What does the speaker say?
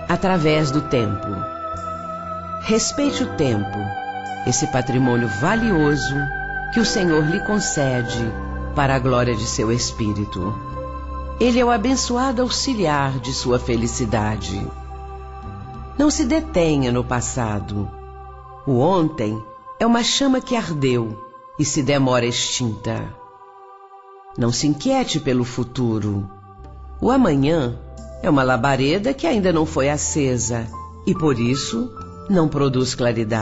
através do tempo. Respeite o tempo, esse patrimônio valioso que o Senhor lhe concede para a glória de seu Espírito. Ele é o abençoado auxiliar de sua felicidade. Não se detenha no passado. O ontem é uma chama que ardeu e se demora extinta. Não se inquiete pelo futuro. O amanhã é uma labareda que ainda não foi acesa e, por isso, não produz claridade.